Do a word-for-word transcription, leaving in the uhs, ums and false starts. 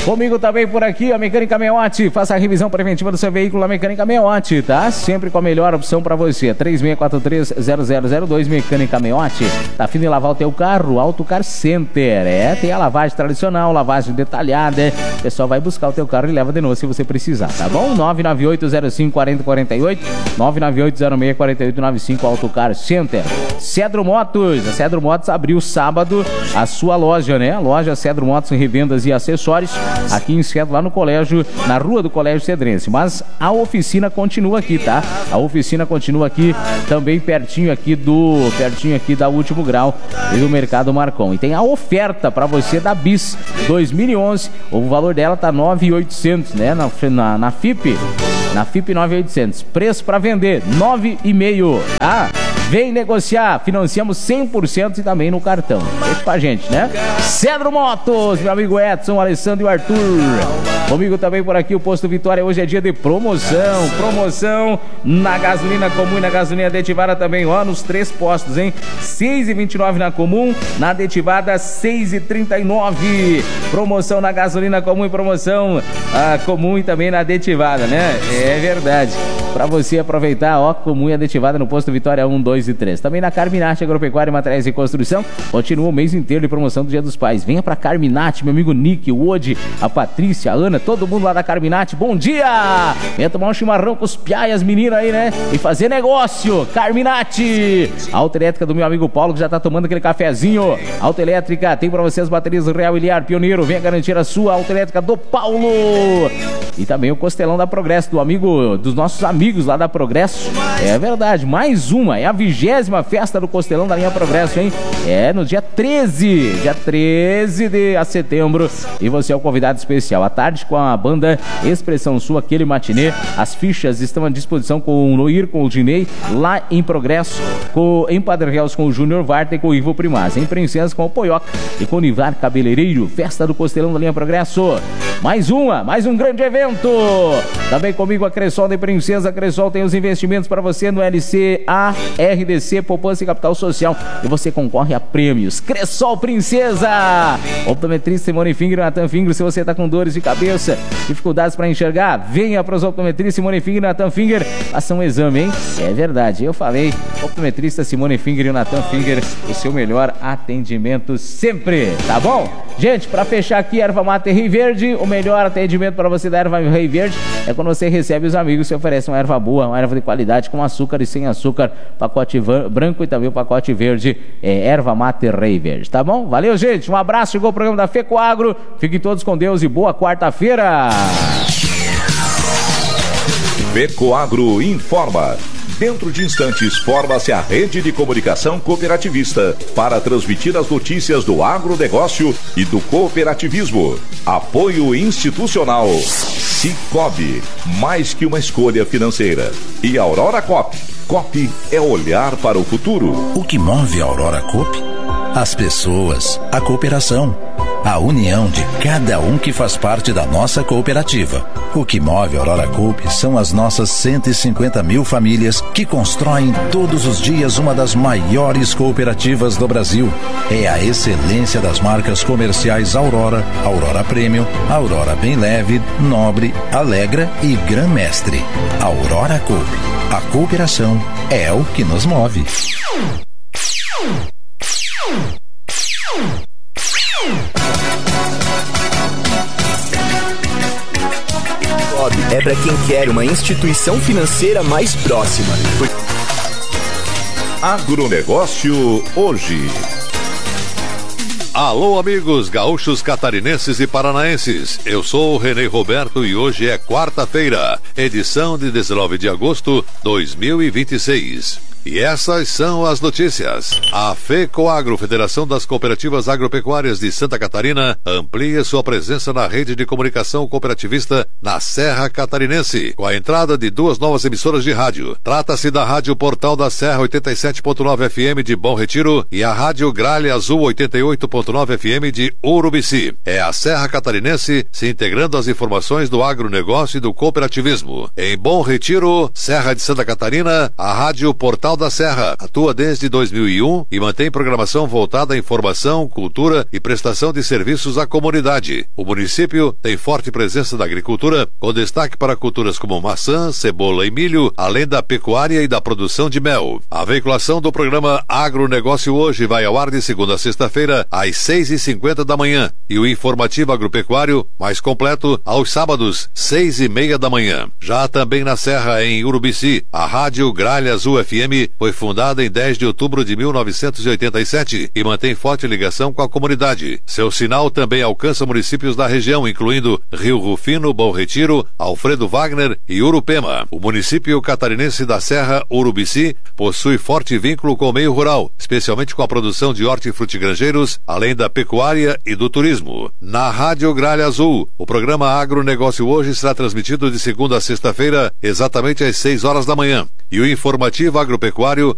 Comigo também por aqui, a Mecânica Meotti. Faça a revisão preventiva do seu veículo na Mecânica Meotti, tá? Sempre com a melhor opção pra você. três seis quatro três zero zero zero dois, Mecânica Meotti. Tá afim de lavar o teu carro? Auto Car Center. É, tem a lavagem tradicional, lavagem detalhada. O pessoal vai buscar o teu carro e leva de novo se você precisar, tá bom? nove nove oito zero cinco quatro zero quatro oito, nove nove oito zero seis quatro oito nove cinco, Auto Car Center. Cedro Motos. A Cedro Motos abriu sábado a sua loja, né? A loja Cedro Motos, revendas e acessórios, aqui em Cedro, lá no colégio, na rua do Colégio Cedrense. Mas a oficina continua aqui, tá? A oficina continua aqui, também pertinho aqui do, pertinho aqui da Último Grau e do Mercado Marcon. E tem a oferta para você da Bis dois mil e onze. O valor dela tá nove mil e oitocentos, né? Na, na, na F I P, na F I P nove mil e oitocentos. Preço para vender nove e meio. Ah, vem negociar, financiamos cem por cento e também no cartão. Deixa pra gente, né? Cedro Motos, meu amigo Edson, Alessandro e o Arthur. Comigo também por aqui o Posto Vitória. Hoje é dia de promoção. Promoção na gasolina comum e na gasolina aditivada também, ó, nos três postos, hein? seis e vinte e nove na comum, na aditivada seis e trinta e nove. Promoção na gasolina comum e promoção ah, comum e também na aditivada, né? É verdade. Pra você aproveitar, ó, comum e aditivada no Posto Vitória um, dois e três. Também na Carminati Agropecuária, Materiais e Construção. Continua o mês inteiro de promoção do Dia dos Pais. Venha pra Carminati, meu amigo Nick, o Odi, a Patrícia, a Ana, todo mundo lá da Carminati. Bom dia! Venha tomar um chimarrão com os piá e as meninas aí, né? E fazer negócio. Carminati! A Autoelétrica do meu amigo Paulo, que já tá tomando aquele cafezinho. Autoelétrica tem pra você as baterias Real Iliar Pioneiro. Venha garantir a sua Autoelétrica do Paulo. E também o Costelão da Progresso, do amigo, dos nossos amigos lá da Progresso. É verdade, mais uma, é a vigésima festa do Costelão da linha Progresso, hein? É no dia treze, dia treze de setembro, e você é o convidado especial. À tarde com a banda Expressão Sul, aquele matinê. As fichas estão à disposição com o Noir, com o Dinei, lá em Progresso, com, em Padre Reals com o Júnior Varta e com o Ivo Primaz, em Princesa com o Poioca e com o Nivar Cabeleireiro. Festa do Costelão da linha Progresso. Mais uma, mais um grande evento. Também comigo a Cressol de Princesa. A Cressol tem os investimentos para você no L C A, R D C, Poupança e Capital Social, e você concorre a prêmios. Cressol Princesa. Optometrista Simone Finger e Nathan Finger. Se você está com dores de cabeça, dificuldades para enxergar, venha para os optometristas Simone Finger e Nathan Finger. Faça um exame, hein? É verdade, eu falei. Optometrista Simone Finger e Nathan Finger, o seu melhor atendimento sempre, tá bom? Gente, para fechar aqui, Erva Mate Rei Verde. O melhor atendimento para você da Erva Rei Verde é quando você recebe os amigos, você oferece uma erva boa, uma erva de qualidade, com açúcar e sem açúcar, pacote branco e também o pacote verde, é Erva Mate Rei Verde, tá bom? Valeu, gente, um abraço, chegou o programa da FECOAGRO, fiquem todos com Deus e boa quarta-feira. FECOAGRO informa. Dentro de instantes, forma-se a rede de comunicação cooperativista para transmitir as notícias do agronegócio e do cooperativismo. Apoio institucional. Cicobi, mais que uma escolha financeira. E Aurora Coop. Coop é olhar para o futuro. O que move a Aurora Coop? As pessoas, a cooperação, a união de cada um que faz parte da nossa cooperativa. O que move a Aurora Coop são as nossas cento e cinquenta mil famílias que constroem todos os dias uma das maiores cooperativas do Brasil. É a excelência das marcas comerciais Aurora, Aurora Premium, Aurora Bem Leve, Nobre, Alegra e Gran Mestre. Aurora Coop. A cooperação é o que nos move. É para quem quer uma instituição financeira mais próxima. Agronegócio hoje. Alô, amigos gaúchos, catarinenses e paranaenses. Eu sou o Renê Roberto e hoje é quarta-feira, edição de dezenove de agosto de dois mil e vinte e seis. E essas são as notícias. A FECOAGRO, Federação das Cooperativas Agropecuárias de Santa Catarina, amplia sua presença na rede de comunicação cooperativista na Serra Catarinense, com a entrada de duas novas emissoras de rádio. Trata-se da Rádio Portal da Serra oitenta e sete ponto nove F M de Bom Retiro e a Rádio Gralha Azul oitenta e oito ponto nove F M de Urubici. É a Serra Catarinense se integrando às informações do agronegócio e do cooperativismo. Em Bom Retiro, Serra de Santa Catarina, a Rádio Portal da Serra. Atua desde dois mil e um e mantém programação voltada à informação, cultura e prestação de serviços à comunidade. O município tem forte presença da agricultura, com destaque para culturas como maçã, cebola e milho, além da pecuária e da produção de mel. A veiculação do programa Agronegócio Hoje vai ao ar de segunda a sexta-feira, às seis e cinquenta da manhã, e o informativo agropecuário, mais completo, aos sábados, seis e meia da manhã. Já também na Serra, em Urubici, a Rádio Gralha Azul F M foi fundada em dez de outubro de mil novecentos e oitenta e sete e mantém forte ligação com a comunidade. Seu sinal também alcança municípios da região, incluindo Rio Rufino, Bom Retiro, Alfredo Wagner e Urupema. O município catarinense da Serra, Urubici, possui forte vínculo com o meio rural, especialmente com a produção de hortifrutigranjeiros, além da pecuária e do turismo. Na Rádio Gralha Azul, o programa Agronegócio Hoje será transmitido de segunda a sexta-feira, exatamente às seis horas da manhã. E o informativo agropecuário